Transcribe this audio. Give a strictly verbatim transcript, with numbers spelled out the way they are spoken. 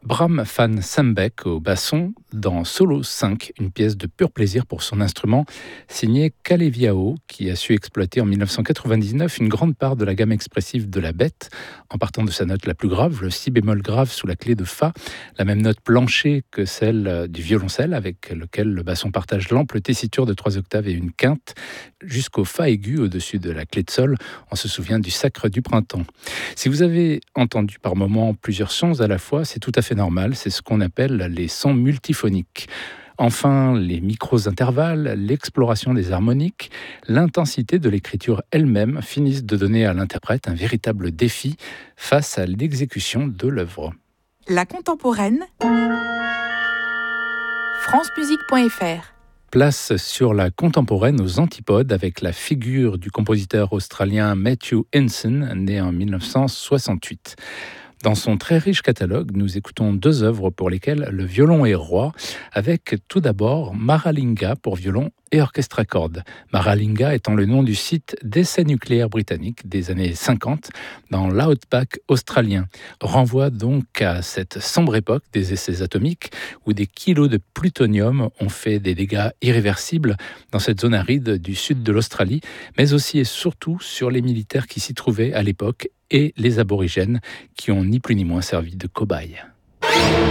Bram van Sambeck au basson dans Solo cinq, une pièce de pur plaisir pour son instrument, signé Caleviao, qui a su exploiter en mille neuf cent quatre-vingt-dix-neuf une grande part de la gamme expressive de la bête, en partant de sa note la plus grave, le si bémol grave sous la clé de fa, la même note planchée que celle du violoncelle, avec lequel le basson partage l'ample tessiture de trois octaves et une quinte, jusqu'au fa aigu au-dessus de la clé de sol. On se souvient du Sacre du printemps. Si vous avez entendu par moments plusieurs sons à la fois, c'est tout à fait normal, c'est ce qu'on appelle les sons multiphoniques. Enfin, les micros-intervalles, l'exploration des harmoniques, l'intensité de l'écriture elle-même finissent de donner à l'interprète un véritable défi face à l'exécution de l'œuvre. La contemporaine, france musique point f r. Place sur la contemporaine aux antipodes avec la figure du compositeur australien Matthew Henson, né en mille neuf cent soixante-huit. Dans son très riche catalogue, nous écoutons deux œuvres pour lesquelles le violon est roi, avec tout d'abord Maralinga pour violon et orchestre à cordes. Maralinga étant le nom du site d'essai nucléaire britannique des années cinquante dans l'outback australien. Renvoie donc à cette sombre époque des essais atomiques où des kilos de plutonium ont fait des dégâts irréversibles dans cette zone aride du sud de l'Australie, mais aussi et surtout sur les militaires qui s'y trouvaient à l'époque et les aborigènes qui ont ni plus ni moins servi de cobayes.